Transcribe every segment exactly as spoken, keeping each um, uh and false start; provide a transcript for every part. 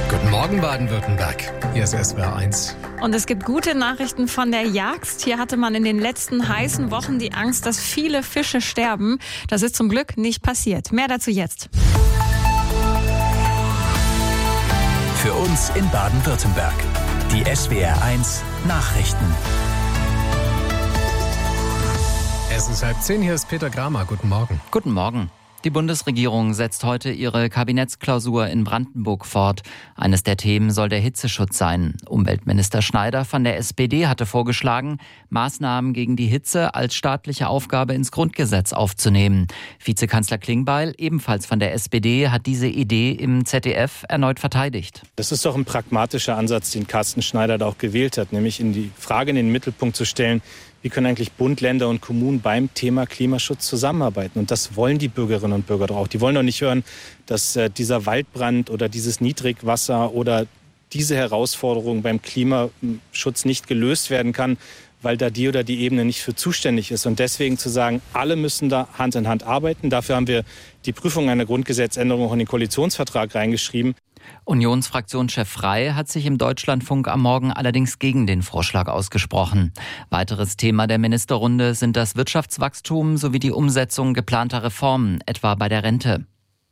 Guten Morgen Baden-Württemberg, hier ist S W R eins. Und es gibt gute Nachrichten von der Jagd. Hier hatte man in den letzten heißen Wochen die Angst, dass viele Fische sterben. Das ist zum Glück nicht passiert. Mehr dazu jetzt. Für uns in Baden-Württemberg. Die S W R eins Nachrichten. Es ist halb zehn, hier ist Peter Kramer. Guten Morgen. Guten Morgen. Die Bundesregierung setzt heute ihre Kabinettsklausur in Brandenburg fort. Eines der Themen soll der Hitzeschutz sein. Umweltminister Schneider von der S P D hatte vorgeschlagen, Maßnahmen gegen die Hitze als staatliche Aufgabe ins Grundgesetz aufzunehmen. Vizekanzler Klingbeil, ebenfalls von der S P D, hat diese Idee im Z D F erneut verteidigt. Das ist doch ein pragmatischer Ansatz, den Carsten Schneider da auch gewählt hat, nämlich in die Frage in den Mittelpunkt zu stellen, wie können eigentlich Bund, Länder und Kommunen beim Thema Klimaschutz zusammenarbeiten? Und das wollen die Bürgerinnen und Bürger doch auch. Die wollen doch nicht hören, dass äh, dieser Waldbrand oder dieses Niedrigwasser oder diese Herausforderung beim Klimaschutz nicht gelöst werden kann, weil da die oder die Ebene nicht für zuständig ist. Und deswegen zu sagen, alle müssen da Hand in Hand arbeiten. Dafür haben wir die Prüfung einer Grundgesetzänderung auch in den Koalitionsvertrag reingeschrieben. Unionsfraktionschef Frey hat sich im Deutschlandfunk am Morgen allerdings gegen den Vorschlag ausgesprochen. Weiteres Thema der Ministerrunde sind das Wirtschaftswachstum sowie die Umsetzung geplanter Reformen, etwa bei der Rente.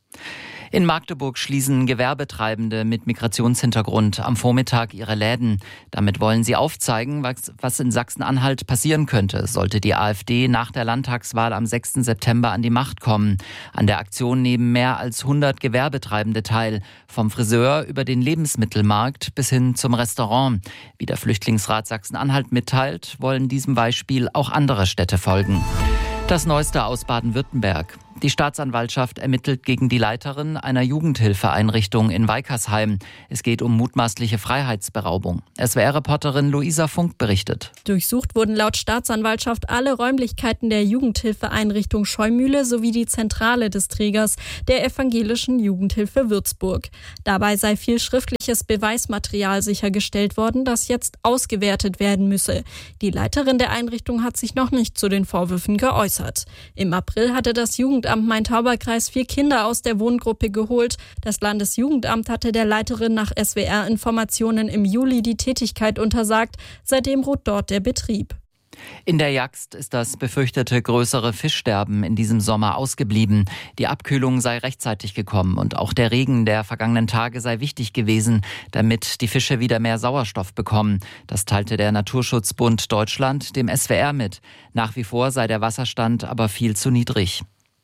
In Magdeburg schließen Gewerbetreibende mit Migrationshintergrund am Vormittag ihre Läden. Damit wollen sie aufzeigen, was in Sachsen-Anhalt passieren könnte, sollte die AfD nach der Landtagswahl am sechsten September an die Macht kommen. An der Aktion nehmen mehr als hundert Gewerbetreibende teil, vom Friseur über den Lebensmittelmarkt bis hin zum Restaurant. Wie der Flüchtlingsrat Sachsen-Anhalt mitteilt, wollen diesem Beispiel auch andere Städte folgen. Das Neueste aus Baden-Württemberg. Die Staatsanwaltschaft ermittelt gegen die Leiterin einer Jugendhilfeeinrichtung in Weikersheim. Es geht um mutmaßliche Freiheitsberaubung. S W R-Reporterin Luisa Funk berichtet. Durchsucht wurden laut Staatsanwaltschaft alle Räumlichkeiten der Jugendhilfeeinrichtung Scheumühle sowie die Zentrale des Trägers, der Evangelischen Jugendhilfe Würzburg. Dabei sei viel schriftliches Beweismaterial sichergestellt worden, das jetzt ausgewertet werden müsse. Die Leiterin der Einrichtung hat sich noch nicht zu den Vorwürfen geäußert. Im April hatte das Jugendamt am Main-Tauber-Kreis vier Kinder aus der Wohngruppe geholt. Das Landesjugendamt hatte der Leiterin nach S W R-Informationen im Juli die Tätigkeit untersagt. Seitdem ruht dort der Betrieb. In der Jagst ist das befürchtete größere Fischsterben in diesem Sommer ausgeblieben. Die Abkühlung sei rechtzeitig gekommen und auch der Regen der vergangenen Tage sei wichtig gewesen, damit die Fische wieder mehr Sauerstoff bekommen. Das teilte der Naturschutzbund Deutschland dem S W R mit. Nach wie vor sei der Wasserstand aber viel zu niedrig.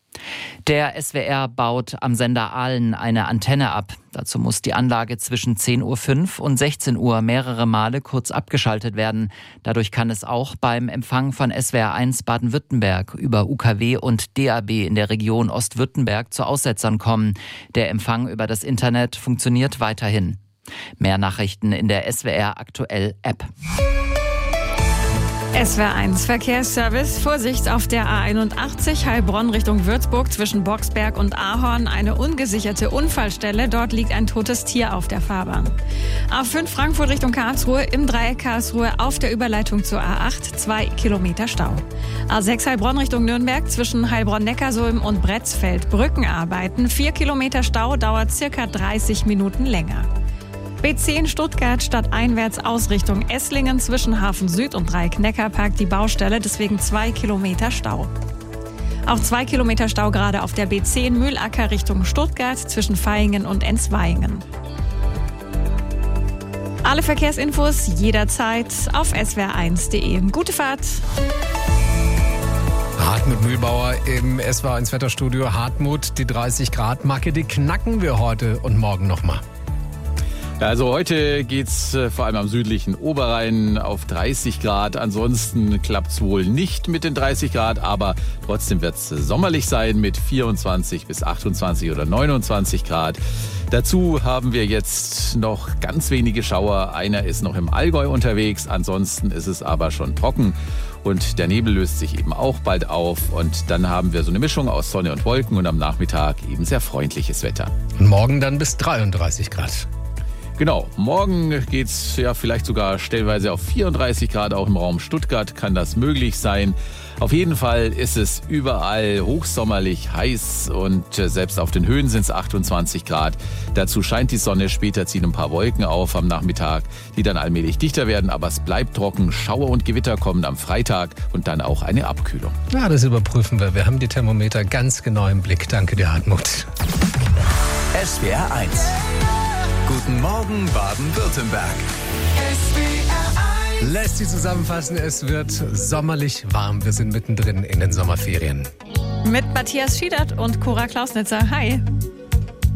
Der S W R baut am Sender Aalen eine Antenne ab. Dazu muss die Anlage zwischen zehn Uhr fünf und sechzehn Uhr mehrere Male kurz abgeschaltet werden. Dadurch kann es auch beim Empfang von S W R eins Baden-Württemberg über U K W und D A B in der Region Ostwürttemberg zu Aussetzern kommen. Der Empfang über das Internet funktioniert weiterhin. Mehr Nachrichten in der S W R Aktuell App. S W R eins Verkehrsservice. Vorsicht auf der A einundachtzig Heilbronn Richtung Würzburg zwischen Boxberg und Ahorn. Eine ungesicherte Unfallstelle. Dort liegt ein totes Tier auf der Fahrbahn. A fünf Frankfurt Richtung Karlsruhe. Im Dreieck Karlsruhe auf der Überleitung zur A acht. Zwei Kilometer Stau. A sechs Heilbronn Richtung Nürnberg zwischen Heilbronn-Neckarsulm und Bretzfeld. Brückenarbeiten. Vier Kilometer Stau dauert circa dreißig Minuten länger. B zehn Stuttgart stadteinwärts Ausrichtung Esslingen zwischen Hafen Süd und Dreieck Neckarpark die Baustelle, deswegen zwei Kilometer Stau. Auch zwei Kilometer Stau gerade auf der B zehn Mühlacker Richtung Stuttgart zwischen Vaihingen und Enswaingen. Alle Verkehrsinfos jederzeit auf S W R eins punkt de. Gute Fahrt! Hartmut Mühlbauer im S W R eins Wetterstudio. Hartmut, die dreißig Grad Marke, die knacken wir heute und morgen nochmal. Also heute geht's äh, vor allem am südlichen Oberrhein auf dreißig Grad. Ansonsten klappt's wohl nicht mit den dreißig Grad, aber trotzdem wird's sommerlich sein mit vierundzwanzig bis achtundzwanzig oder neunundzwanzig Grad. Dazu haben wir jetzt noch ganz wenige Schauer. Einer ist noch im Allgäu unterwegs, ansonsten ist es aber schon trocken. Und der Nebel löst sich eben auch bald auf. Und dann haben wir so eine Mischung aus Sonne und Wolken und am Nachmittag eben sehr freundliches Wetter. Und morgen dann bis dreiunddreißig Grad. Genau, morgen geht's ja vielleicht sogar stellenweise auf vierunddreißig Grad, auch im Raum Stuttgart kann das möglich sein. Auf jeden Fall ist es überall hochsommerlich heiß und selbst auf den Höhen sind es achtundzwanzig Grad. Dazu scheint die Sonne, später ziehen ein paar Wolken auf am Nachmittag, die dann allmählich dichter werden, aber es bleibt trocken. Schauer und Gewitter kommen am Freitag und dann auch eine Abkühlung. Ja, das überprüfen wir. Wir haben die Thermometer ganz genau im Blick. Danke dir, Hartmut. S W R eins. Guten Morgen, Baden-Württemberg. Lässt sie zusammenfassen, es wird sommerlich warm. Wir sind mittendrin in den Sommerferien. Mit Matthias Schiedert und Cora Klausnitzer. Hi.